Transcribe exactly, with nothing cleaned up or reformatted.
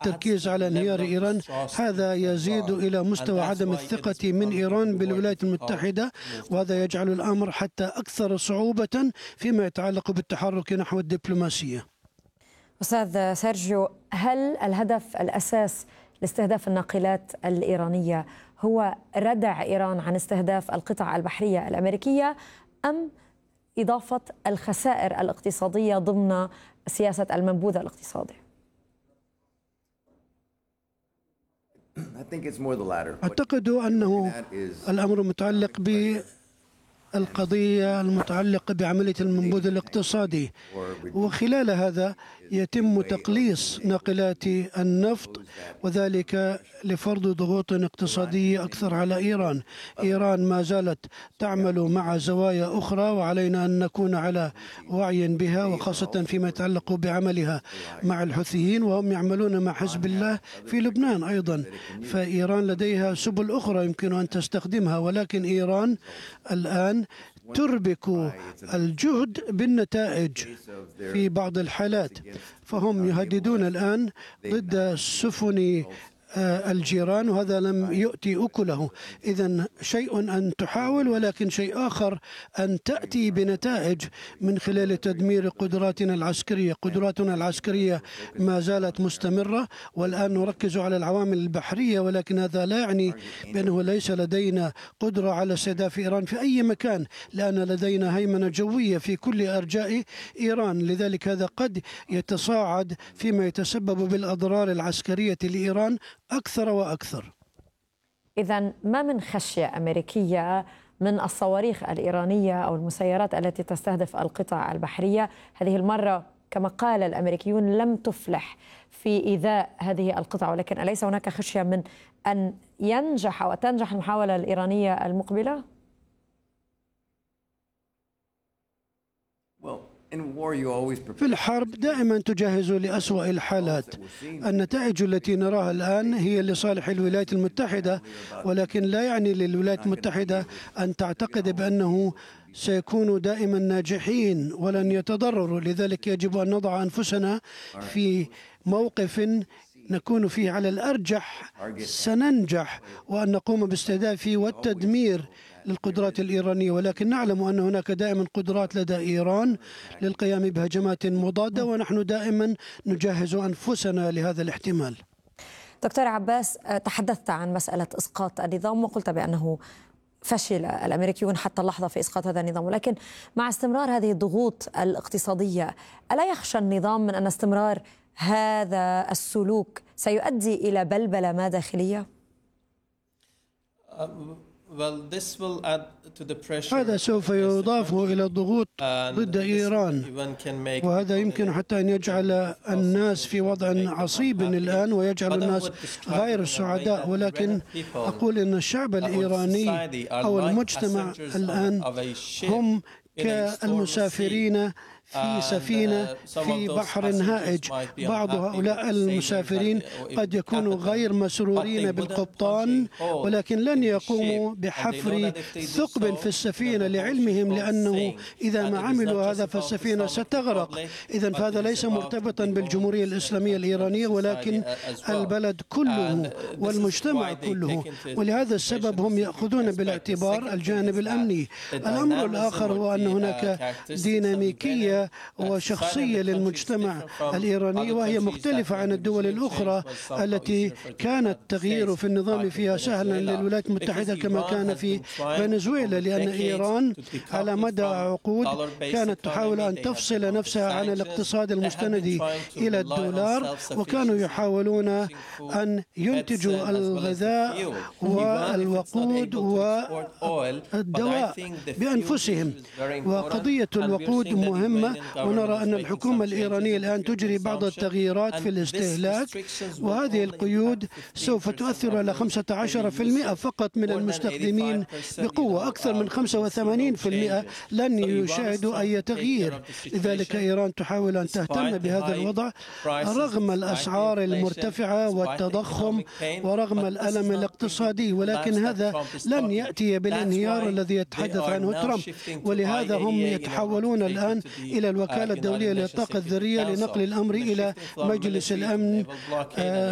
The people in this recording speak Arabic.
التركيز على انهيار إيران، هذا يزيد إلى مستوى عدم الثقة من إيران بالولايات المتحدة، وهذا يجعل الأمر حتى أكثر صعوبة فيما يتعلق بالتحرك نحو الدبلوماسية. أستاذ سيرجيو، هل الهدف الأساس لاستهداف الناقلات الإيرانية هو ردع إيران عن استهداف القطع البحرية الأمريكية، أم إضافة الخسائر الاقتصادية ضمن سياسة المنبوذ الاقتصادي؟ أعتقد أنه الأمر متعلق بالقضية المتعلقة بعملية المنبوذ الاقتصادي، وخلال هذا يتم تقليص ناقلات النفط، وذلك لفرض ضغوط اقتصادية أكثر على إيران. إيران ما زالت تعمل مع زوايا أخرى، وعلينا أن نكون على وعي بها، وخاصة فيما يتعلق بعملها مع الحوثيين، وهم يعملون مع حزب الله في لبنان أيضا. فإيران لديها سبل أخرى يمكن أن تستخدمها، ولكن إيران الآن تربك الجهد بالنتائج في بعض الحالات، فهم يهددون الآن ضد سفن الجيران، وهذا لم يؤتي أكله. إذن شيء أن تحاول، ولكن شيء آخر أن تأتي بنتائج من خلال تدمير قدراتنا العسكرية. قدراتنا العسكرية ما زالت مستمرة، والآن نركز على العوامل البحرية، ولكن هذا لا يعني بأنه ليس لدينا قدرة على استهداف إيران في أي مكان، لأن لدينا هيمنة جوية في كل أرجاء إيران. لذلك هذا قد يتصاعد فيما يتسبب بالأضرار العسكرية لإيران أكثر وأكثر. إذن ما من خشية أمريكية من الصواريخ الإيرانية أو المسيرات التي تستهدف القطع البحرية؟ هذه المرة كما قال الأمريكيون لم تفلح في إيذاء هذه القطع، ولكن أليس هناك خشية من أن ينجح أو تنجح المحاولة الإيرانية المقبلة؟ في الحرب دائما تجهز لأسوأ الحالات. النتائج التي نراها الآن هي لصالح الولايات المتحدة، ولكن لا يعني للولايات المتحدة أن تعتقد بأنه سيكونوا دائما ناجحين ولن يتضرروا. لذلك يجب أن نضع أنفسنا في موقف نكون فيه على الأرجح سننجح، وأن نقوم باستهداف والتدمير للقدرات الإيرانية، ولكن نعلم أن هناك دائما قدرات لدى إيران للقيام بهجمات مضادة، ونحن دائما نجهز أنفسنا لهذا الاحتمال. دكتور عباس، تحدثت عن مسألة إسقاط النظام وقلت بأنه فشل الأمريكيون حتى اللحظة في إسقاط هذا النظام، ولكن مع استمرار هذه الضغوط الاقتصادية ألا يخشى النظام من أن استمرار هذا السلوك سيؤدي إلى بلبلة ما داخلية؟ هذا سوف يضاف إلى الضغوط ضد إيران، وهذا يمكن حتى أن يجعل الناس في وضع عصيب الآن ويجعل الناس غير سعداء. ولكن أقول إن الشعب الإيراني أو المجتمع الآن هم كالمسافرين في سفينة في بحر هائج. بعض هؤلاء المسافرين قد يكونوا غير مسرورين بالقبطان، ولكن لن يقوموا بحفر ثقب في السفينة لعلمهم لأنه إذا ما عملوا هذا فالسفينة ستغرق. إذن فهذا ليس مرتبطا بالجمهورية الإسلامية الإيرانية، ولكن البلد كله والمجتمع كله، ولهذا السبب هم يأخذون بالاعتبار الجانب الأمني. الأمر الآخر هو أن هناك ديناميكية وشخصية للمجتمع الإيراني، وهي مختلفة عن الدول الأخرى التي كان التغيير في النظام فيها سهلا للولايات المتحدة كما كان في فنزويلا، لأن إيران على مدى عقود كانت تحاول أن تفصل نفسها عن الاقتصاد المستند إلى الدولار، وكانوا يحاولون أن ينتجوا الغذاء والوقود والدواء بأنفسهم. وقضية الوقود مهمة، ونرى أن الحكومة الإيرانية الآن تجري بعض التغييرات في الاستهلاك، وهذه القيود سوف تؤثر على خمسة عشر بالمئة فقط من المستخدمين بقوة. أكثر من خمسة وثمانين بالمئة لن يشاهدوا أي تغيير. لذلك إيران تحاول أن تهتم بهذا الوضع رغم الأسعار المرتفعة والتضخم ورغم الألم الاقتصادي، ولكن هذا لن يأتي بالانهيار الذي يتحدث عنه ترامب. ولهذا هم يتحولون الآن إلى الوكالة الدولية للطاقة الذرية لنقل الأمر إلى مجلس الأمن